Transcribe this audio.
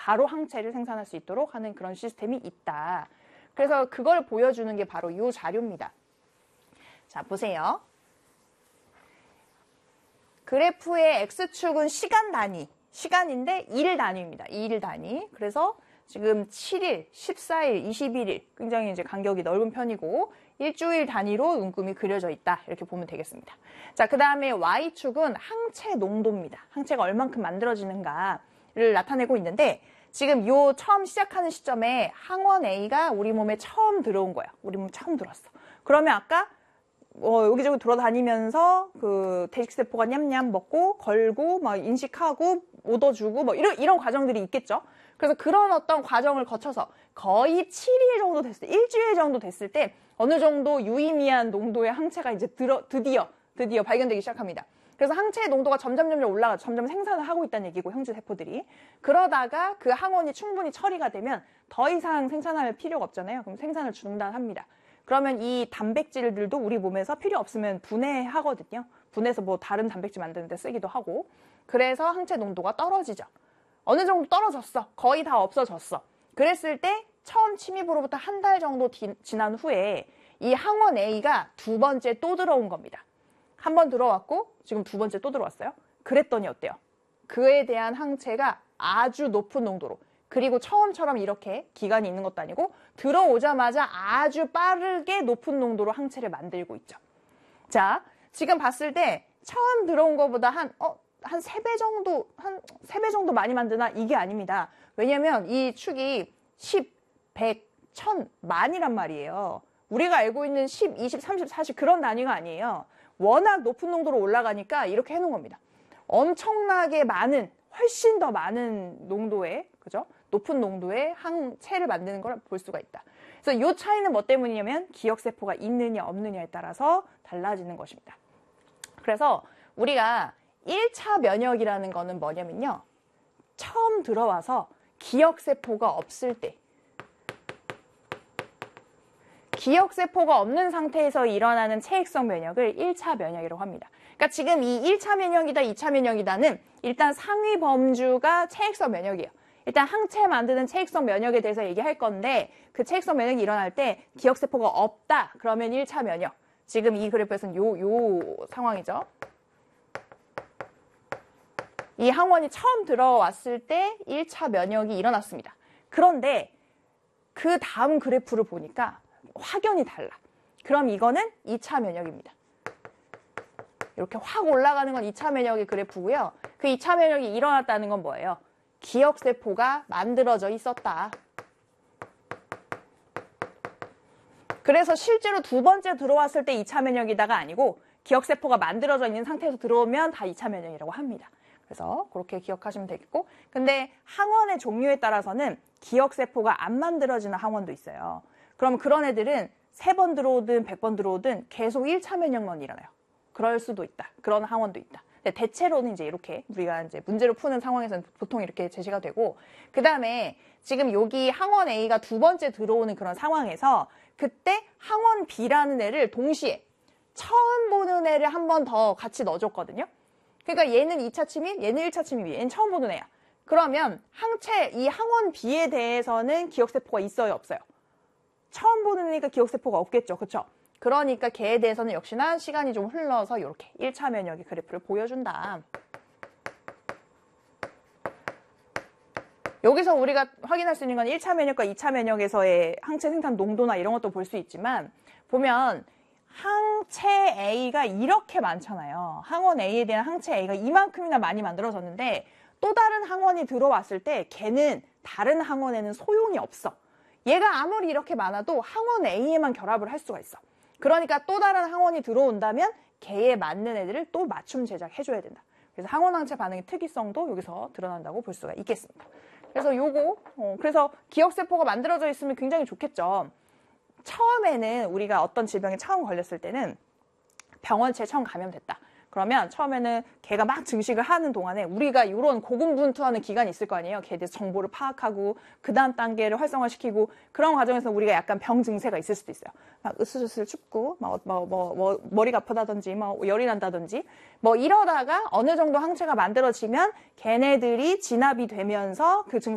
바로 항체를 생산할 수 있도록 하는 그런 시스템이 있다. 그래서 그걸 보여주는 게 바로 이 자료입니다. 자, 보세요. 그래프의 X축은 시간 단위, 시간인데 일 단위입니다. 일 단위. 그래서 지금 7일, 14일, 21일 굉장히 이제 간격이 넓은 편이고 일주일 단위로 눈금이 그려져 있다. 이렇게 보면 되겠습니다. 자, 그 다음에 Y축은 항체 농도입니다. 항체가 얼만큼 만들어지는가를 나타내고 있는데 지금 요 처음 시작하는 시점에 항원 A가 우리 몸에 처음 들어온 거야. 우리 몸에 처음 들어왔어. 그러면 아까 여기저기 돌아다니면서 그 대식세포가 냠냠 먹고 걸고 막 인식하고 얻어주고 뭐 이런 과정들이 있겠죠. 그래서 그런 어떤 과정을 거쳐서 거의 7일 정도 됐을 때, 일주일 정도 됐을 때 어느 정도 유의미한 농도의 항체가 이제 드디어 발견되기 시작합니다. 그래서 항체의 농도가 점점 올라가죠. 점점 생산을 하고 있다는 얘기고 형제 세포들이. 그러다가 그 항원이 충분히 처리가 되면 더 이상 생산할 필요가 없잖아요. 그럼 생산을 중단합니다. 그러면 이 단백질들도 우리 몸에서 필요 없으면 분해하거든요. 분해서 뭐 다른 단백질 만드는 데 쓰기도 하고. 그래서 항체 농도가 떨어지죠. 어느 정도 떨어졌어. 거의 다 없어졌어. 그랬을 때 처음 침입으로부터 한 달 정도 지난 후에 이 항원 A가 두 번째 또 들어온 겁니다. 한 번 들어왔고 지금 두 번째 또 들어왔어요. 그랬더니 어때요? 그에 대한 항체가 아주 높은 농도로, 그리고 처음처럼 이렇게 기간이 있는 것도 아니고 들어오자마자 아주 빠르게 높은 농도로 항체를 만들고 있죠. 자, 지금 봤을 때 처음 들어온 것보다 한 3배 정도, 한 3배 정도 많이 만드나? 이게 아닙니다. 왜냐면 이 축이 10, 100, 1000, 만이란 말이에요. 우리가 알고 있는 10, 20, 30, 40 그런 단위가 아니에요. 워낙 높은 농도로 올라가니까 이렇게 해놓은 겁니다. 엄청나게 많은, 훨씬 더 많은 농도의, 그죠? 높은 농도의 항체를 만드는 걸 볼 수가 있다. 그래서 이 차이는 뭐 때문이냐면 기억세포가 있느냐 없느냐에 따라서 달라지는 것입니다. 그래서 우리가 1차 면역이라는 거는 뭐냐면요. 처음 들어와서 기억세포가 없을 때, 기억세포가 없는 상태에서 일어나는 체액성 면역을 1차 면역이라고 합니다. 그러니까 지금 이 1차 면역이다, 2차 면역이다는 일단 상위 범주가 체액성 면역이에요. 일단 항체 만드는 체액성 면역에 대해서 얘기할 건데 그 체액성 면역이 일어날 때 기억세포가 없다. 그러면 1차 면역. 지금 이 그래프에서는 요 상황이죠. 이 항원이 처음 들어왔을 때 1차 면역이 일어났습니다. 그런데 그 다음 그래프를 보니까 확연히 달라. 그럼 이거는 2차 면역입니다. 이렇게 확 올라가는 건 2차 면역의 그래프고요. 그 2차 면역이 일어났다는 건 뭐예요? 기억세포가 만들어져 있었다. 그래서 실제로 두 번째 들어왔을 때 2차 면역이다가 아니고 기억세포가 만들어져 있는 상태에서 들어오면 다 2차 면역이라고 합니다. 그래서 그렇게 기억하시면 되겠고, 근데 항원의 종류에 따라서는 기억세포가 안 만들어지는 항원도 있어요. 그럼 그런 애들은 3번 들어오든 100번 들어오든 계속 1차 면역만 일어나요. 그럴 수도 있다. 그런 항원도 있다. 근데 대체로는 이제 이렇게 우리가 이제 문제를 푸는 상황에서는 보통 이렇게 제시가 되고, 그 다음에 지금 여기 항원 A가 두 번째 들어오는 그런 상황에서 그때 항원 B라는 애를 동시에 처음 보는 애를 한 번 더 같이 넣어줬거든요. 그러니까 얘는 2차 침입, 얘는 1차 침입이에요. 얘는 처음 보는 애야. 그러면 이 항원 B에 대해서는 기억세포가 있어요, 없어요? 처음 보는 애니까 기억세포가 없겠죠. 그렇죠? 그러니까 걔에 대해서는 역시나 시간이 좀 흘러서 이렇게 1차 면역의 그래프를 보여준다. 여기서 우리가 확인할 수 있는 건 1차 면역과 2차 면역에서의 항체 생산 농도나 이런 것도 볼 수 있지만, 보면 항체 A가 이렇게 많잖아요. 항원 A에 대한 항체 A가 이만큼이나 많이 만들어졌는데 또 다른 항원이 들어왔을 때 걔는 다른 항원에는 소용이 없어. 얘가 아무리 이렇게 많아도 항원 A에만 결합을 할 수가 있어. 그러니까 또 다른 항원이 들어온다면 걔에 맞는 애들을 또 맞춤 제작해줘야 된다. 그래서 항원항체 반응의 특이성도 여기서 드러난다고 볼 수가 있겠습니다. 그래서 그래서 기억세포가 만들어져 있으면 굉장히 좋겠죠. 처음에는 우리가 어떤 질병에 처음 걸렸을 때는 병원치에 처음 감염됐다. 그러면 처음에는 걔가 막 증식을 하는 동안에 우리가 이런 고군분투하는 기간이 있을 거 아니에요. 걔에 대해서 정보를 파악하고 그 다음 단계를 활성화시키고, 그런 과정에서 우리가 약간 병 증세가 있을 수도 있어요. 막 으스스스 춥고 머리가 아프다든지 열이 난다든지 이러다가 어느 정도 항체가 만들어지면 걔네들이 진압이 되면서 그 증세